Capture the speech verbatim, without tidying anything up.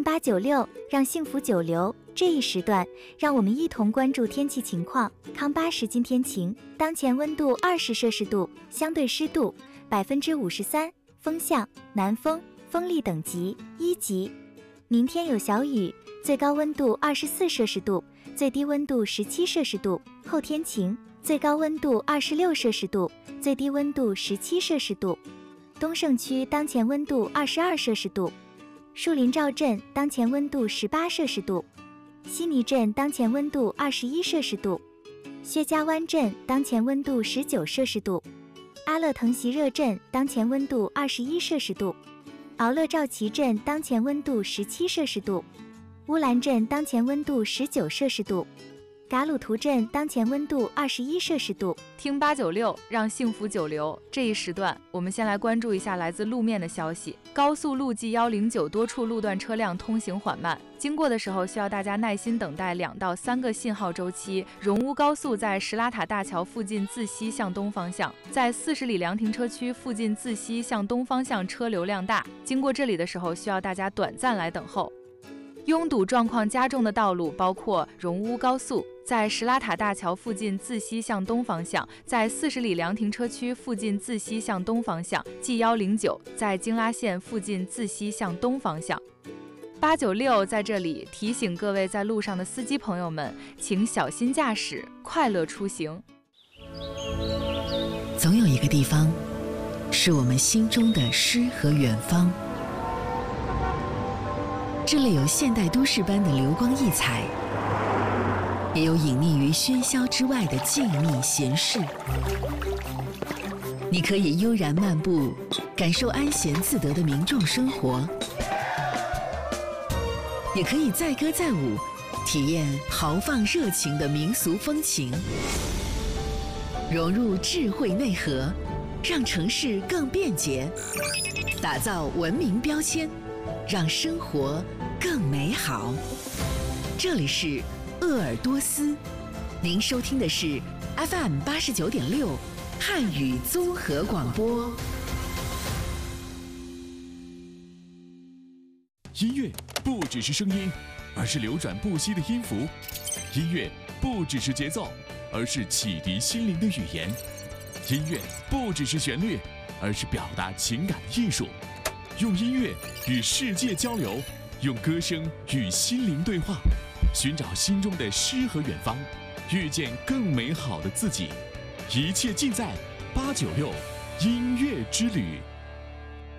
八九六，让幸福久留。这一时段，让我们一同关注天气情况。康巴时今天晴，当前温度二十摄氏度，相对湿度百分之五十三，风向南风，风力等级一级。明天有小雨，最高温度二十四摄氏度，最低温度十七摄氏度。后天晴，最高温度二十六摄氏度，最低温度十七摄氏度。东胜区当前温度二十二摄氏度，树林赵镇当前温度十八摄氏度，悉尼镇当前温度二十一摄氏度，薛家湾镇当前温度十九摄氏度，阿勒腾席热镇当前温度二十一摄氏度，敖勒赵旗镇当前温度十七摄氏度，乌兰镇当前温度十九摄氏度，嘎鲁图镇当前温度二十一摄氏度。 听八九六，让幸福久留。这一时段，我们先来关注一下来自路面的消息。高速路 G 一零九多处路段车辆通行缓慢，经过的时候需要大家耐心等待两到三个信号周期。荣乌高速在石拉塔大桥附近自西向东方向，在四十里凉停车区附近自西向东方向车流量大，经过这里的时候需要大家短暂来等候。拥堵状况加重的道路包括荣乌高速在石拉塔大桥附近自西向东方向，在四十里凉停车区附近自西向东方向 G 一零九在京拉线附近自西向东方向。八九六在这里提醒各位在路上的司机朋友们，请小心驾驶，快乐出行。 总有一个地方是我们心中的诗和远方，这里有现代都市般的流光溢彩，也有隐匿于喧嚣之外的静谧闲适。你可以悠然漫步，感受安闲自得的民众生活，也可以载歌载舞，体验豪放热情的民俗风情，融入智慧内核，让城市更便捷，打造文明标签，让生活更美好。这里是鄂尔多斯，您收听的是 F M 八十九点六汉语综合广播。 音乐不只是声音，而是流转不息的音符；音乐不只是节奏，而是启迪心灵的语言；音乐不只是旋律，而是表达情感的艺术。用音乐与世界交流，用歌声与心灵对话，寻找心中的诗和远方，遇见更美好的自己。一切尽在八九六音乐之旅。